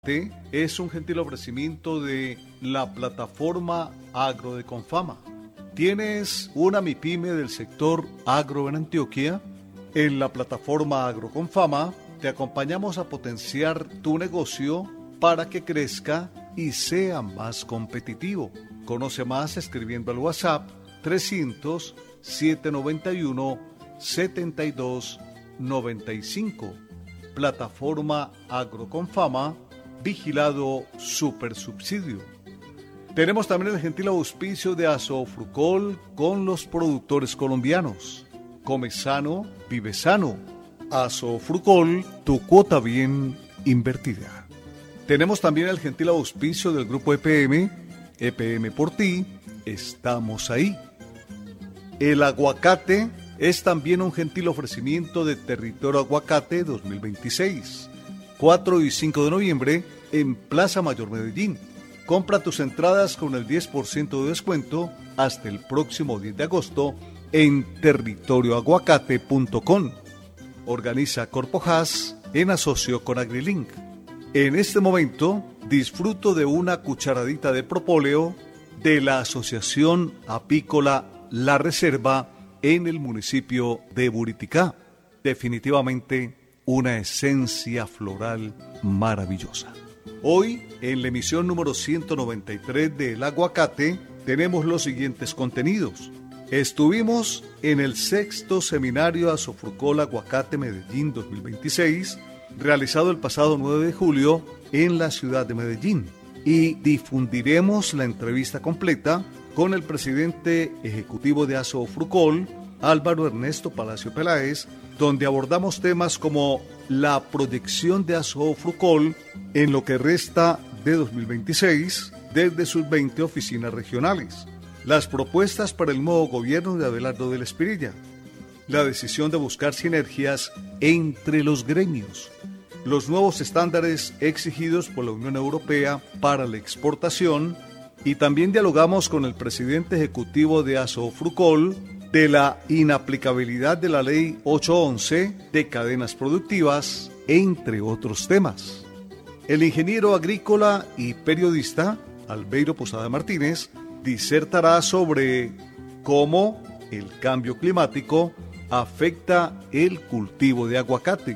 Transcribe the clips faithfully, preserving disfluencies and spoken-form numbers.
Es un gentil ofrecimiento de la plataforma Agro de Confama. ¿Tienes una MIPYME del sector agro en Antioquia? En la plataforma Agro Confama te acompañamos a potenciar tu negocio para que crezca y sea más competitivo. Conoce más escribiendo al WhatsApp trescientos, setecientos noventa y uno, setenta y dos noventa y cinco. Plataforma Agro Confama, vigilado Supersubsidio. Tenemos también el gentil auspicio de Azofrucol con los productores colombianos. Come sano, vive sano. Azofrucol, tu cuota bien invertida. Tenemos también el gentil auspicio del grupo E P M, E P M por ti, estamos ahí. El aguacate es también un gentil ofrecimiento de Territorio Aguacate dos mil veintiséis. cuatro y cinco de noviembre en Plaza Mayor Medellín. Compra tus entradas con el diez por ciento de descuento hasta el próximo diez de agosto en territorio aguacate punto com. Organiza Corpojas en asocio con AgriLink. En este momento disfruto de una cucharadita de propóleo de la Asociación Apícola La Reserva en el municipio de Buriticá. Definitivamente una esencia floral maravillosa. Hoy, en la emisión número ciento noventa y tres de El Aguacate, tenemos los siguientes contenidos. Estuvimos en el sexto seminario Azofrucol Aguacate Medellín dos mil veintiséis, realizado el pasado nueve de julio en la ciudad de Medellín, y difundiremos la entrevista completa con el presidente ejecutivo de Azofrucol, Álvaro Ernesto Palacio Peláez, donde abordamos temas como la proyección de Azofrucol en lo que resta de dos mil veintiséis desde sus veinte oficinas regionales, las propuestas para el nuevo gobierno de Abelardo del Espirilla, la decisión de buscar sinergias entre los gremios, los nuevos estándares exigidos por la Unión Europea para la exportación, y también dialogamos con el presidente ejecutivo de Azofrucol de la inaplicabilidad de la Ley ochocientos once de cadenas productivas, entre otros temas. El ingeniero agrícola y periodista Albeiro Posada Martínez disertará sobre cómo el cambio climático afecta el cultivo de aguacate.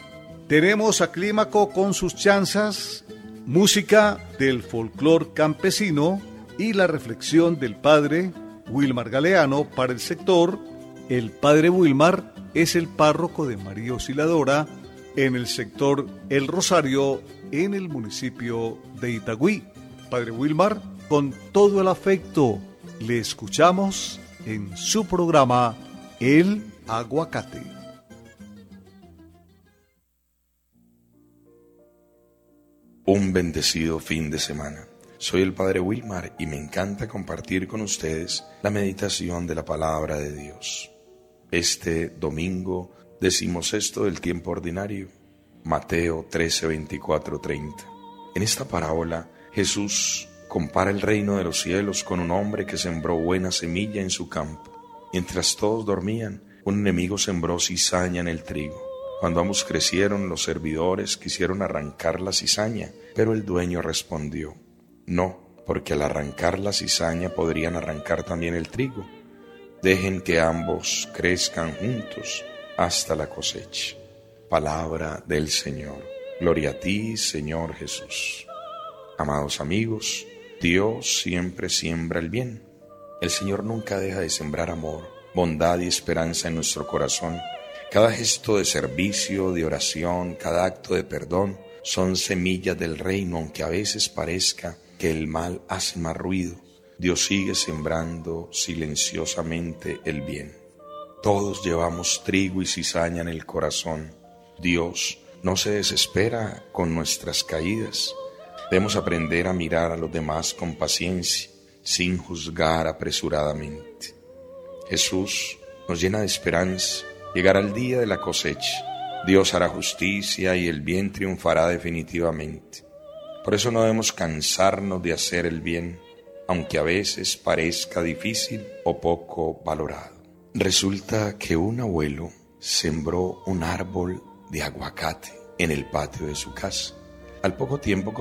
Tenemos a Clímaco con sus chanzas, música del folclor campesino y la reflexión del padre Wilmar Galeano para el sector. El padre Wilmar es el párroco de María Osciladora en el sector El Rosario, en el municipio de Itagüí. Padre Wilmar, con todo el afecto, le escuchamos en su programa El Aguacate. Un bendecido fin de semana. Soy el Padre Wilmar y me encanta compartir con ustedes la meditación de la Palabra de Dios. Este domingo decimosexto del tiempo ordinario, Mateo trece, veinticuatro, treinta. En esta parábola, Jesús compara el reino de los cielos con un hombre que sembró buena semilla en su campo. Mientras todos dormían, un enemigo sembró cizaña en el trigo. Cuando ambos crecieron, los servidores quisieron arrancar la cizaña, pero el dueño respondió: no, porque al arrancar la cizaña podrían arrancar también el trigo. Dejen que ambos crezcan juntos hasta la cosecha. Palabra del Señor. Gloria a ti, Señor Jesús. Amados amigos, Dios siempre siembra el bien. El Señor nunca deja de sembrar amor, bondad y esperanza en nuestro corazón. Cada gesto de servicio, de oración, cada acto de perdón son semillas del reino, aunque a veces parezca que el mal hace más ruido. Dios sigue sembrando silenciosamente el bien. Todos llevamos trigo y cizaña en el corazón. Dios no se desespera con nuestras caídas. Debemos aprender a mirar a los demás con paciencia, sin juzgar apresuradamente. Jesús nos llena de esperanza. Llegará el día de la cosecha. Dios hará justicia y el bien triunfará definitivamente. Por eso no debemos cansarnos de hacer el bien, aunque a veces parezca difícil o poco valorado. Resulta que un abuelo sembró un árbol de aguacate en el patio de su casa. Al poco tiempo